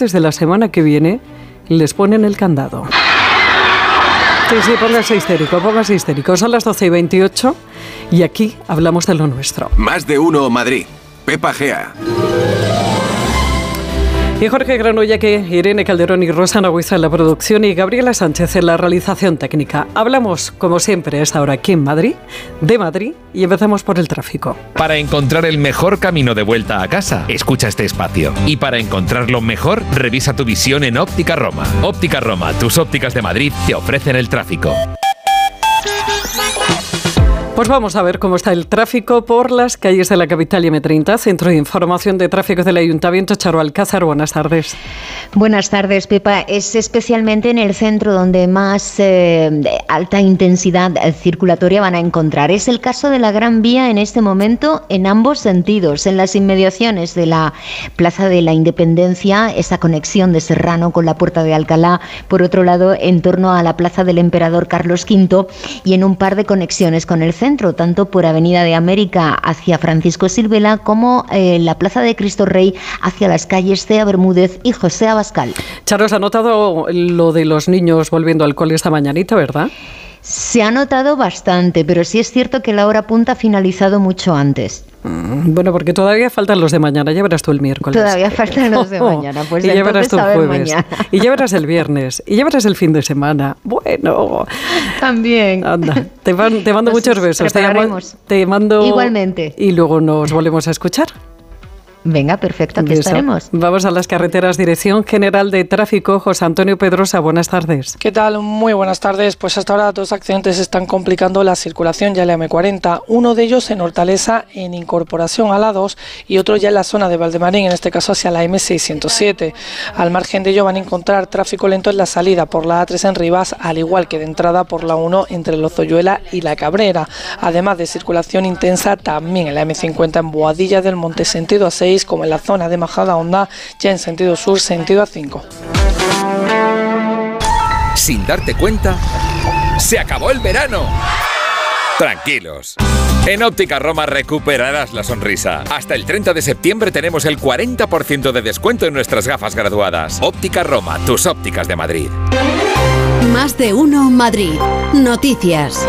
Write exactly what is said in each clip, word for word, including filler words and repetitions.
martes de la semana que viene les ponen el candado. Sí, sí, póngase histérico, póngase histérico. Son las doce y veintiocho y aquí hablamos de lo nuestro. Más de uno Madrid. Pepa Gea. Y Jorge Granollaque, Irene Calderón y Rosana Huiza en la producción y Gabriela Sánchez en la realización técnica. Hablamos, como siempre, a esta hora aquí en Madrid, de Madrid, y empezamos por el tráfico. Para encontrar el mejor camino de vuelta a casa, escucha este espacio. Y para encontrarlo mejor, revisa tu visión en Óptica Roma. Óptica Roma, tus ópticas de Madrid, te ofrecen el tráfico. Pues vamos a ver cómo está el tráfico por las calles de la capital y eme treinta, Centro de Información de Tráfico del Ayuntamiento. Charo Alcázar, buenas tardes. Buenas tardes, Pepa. Es especialmente en el centro donde más eh, alta intensidad circulatoria van a encontrar. Es el caso de la Gran Vía en este momento en ambos sentidos. En las inmediaciones de la Plaza de la Independencia, esa conexión de Serrano con la Puerta de Alcalá. Por otro lado, en torno a la Plaza del Emperador Carlos quinto y en un par de conexiones con el centro, tanto por Avenida de América hacia Francisco Silvela como eh, la Plaza de Cristo Rey hacia las calles Cea Bermúdez y José Abascal. Charo, ¿has notado lo de los niños volviendo al cole esta mañanita, verdad? Se ha notado bastante, pero sí es cierto que la hora punta ha finalizado mucho antes. Mm, bueno, porque todavía faltan los de mañana, ya verás tú el miércoles. Todavía faltan los de mañana, pues y ya verás tú el jueves, mañana. Y ya verás el viernes, y ya verás el fin de semana. Bueno, también. Anda, te, van, te mando nos muchos besos. Te, llamo, te mando. Igualmente. Y luego nos volvemos a escuchar. Venga, perfecto, aquí Beso. estaremos. Vamos a las carreteras. Dirección General de Tráfico, José Antonio Pedrosa, buenas tardes. ¿Qué tal? Muy buenas tardes. Pues hasta ahora dos accidentes están complicando la circulación ya en la eme cuarenta. Uno de ellos en Hortaleza, en incorporación a la dos, y otro ya en la zona de Valdemarín, en este caso hacia la eme seiscientos siete. Al margen de ello van a encontrar tráfico lento en la salida por la a tres en Rivas, al igual que de entrada por la uno entre Lozoyuela y La Cabrera. Además de circulación intensa también en la eme cincuenta en Boadilla del Monte sentido a seis, como en la zona de Majadahonda, ya en sentido sur, sentido a cinco. Sin darte cuenta, ¡se acabó el verano! Tranquilos. En Óptica Roma recuperarás la sonrisa. Hasta el treinta de septiembre tenemos el cuarenta por ciento de descuento en nuestras gafas graduadas. Óptica Roma, tus ópticas de Madrid. Más de uno Madrid. Noticias.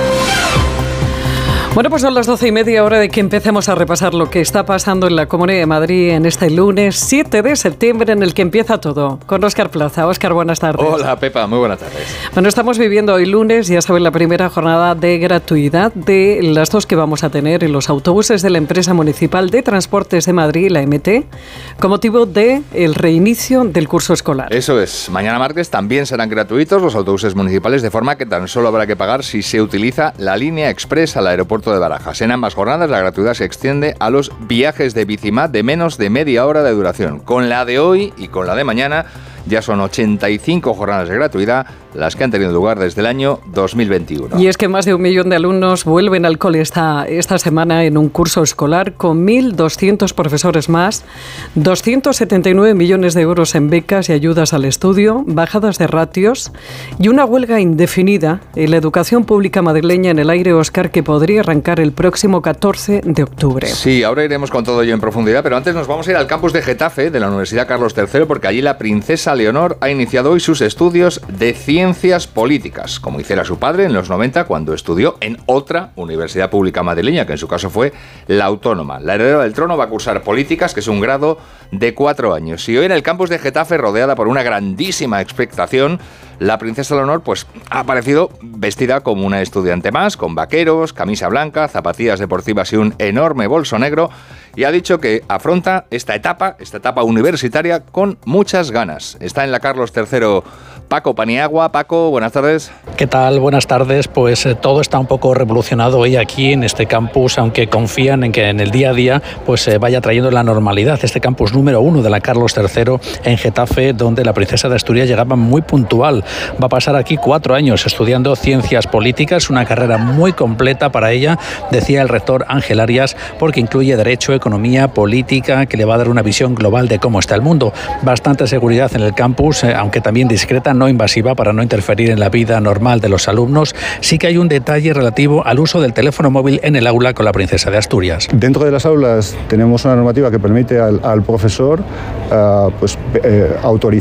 Bueno, pues son las doce y media, hora de que empecemos a repasar lo que está pasando en la Comunidad de Madrid en este lunes siete de septiembre, en el que empieza todo. Con Óscar Plaza. Óscar, buenas tardes. Hola, Pepa, muy buenas tardes. Bueno, estamos viviendo hoy lunes, ya saben, la primera jornada de gratuidad de las dos que vamos a tener en los autobuses de la Empresa Municipal de Transportes de Madrid, la eme te, con motivo del reinicio del curso escolar. Eso es. Mañana martes también serán gratuitos los autobuses municipales, de forma que tan solo habrá que pagar si se utiliza la línea express al aeropuerto de Barajas. En ambas jornadas la gratuidad se extiende a los viajes de Bicimad de menos de media hora de duración. Con la de hoy y con la de mañana ya son ochenta y cinco jornadas de gratuidad las que han tenido lugar desde el año dos mil veintiuno. Y es que más de un millón de alumnos vuelven al cole esta, esta semana en un curso escolar con mil doscientos profesores más, doscientos setenta y nueve millones de euros en becas y ayudas al estudio, bajadas de ratios y una huelga indefinida en la educación pública madrileña en el aire, Óscar, que podría arrancar el próximo catorce de octubre. Sí, ahora iremos con todo ello en profundidad, pero antes nos vamos a ir al campus de Getafe de la Universidad Carlos tercero, porque allí la princesa Leonor ha iniciado hoy sus estudios de ciencias políticas, como hiciera su padre en los noventa, cuando estudió en otra universidad pública madrileña, que en su caso fue la Autónoma. La heredera del trono va a cursar políticas, que es un grado de cuatro años. Y hoy en el campus de Getafe, rodeada por una grandísima expectación, la princesa Leonor pues ha aparecido vestida como una estudiante más, con vaqueros, camisa blanca, zapatillas deportivas y un enorme bolso negro, y ha dicho que afronta esta etapa, esta etapa universitaria con muchas ganas. Está en la Carlos tercero Paco Paniagua. Paco, buenas tardes. ¿Qué tal? Buenas tardes. Pues eh, todo está un poco revolucionado hoy aquí en este campus, aunque confían en que en el día a día pues se eh, vaya trayendo la normalidad. Este campus número uno de la Carlos tercero en Getafe, donde la princesa de Asturias llegaba muy puntual. Va a pasar aquí cuatro años estudiando ciencias políticas, una carrera muy completa para ella, decía el rector Ángel Arias, porque incluye derecho, economía, política, que le va a dar una visión global de cómo está el mundo. Bastante seguridad en el campus, eh, aunque también discreta, no invasiva, para no interferir en la vida normal de los alumnos. Sí que hay un detalle relativo al uso del teléfono móvil en el aula con la princesa de Asturias. Dentro de las aulas tenemos una normativa que permite al, al profesor uh, pues, eh, autorizar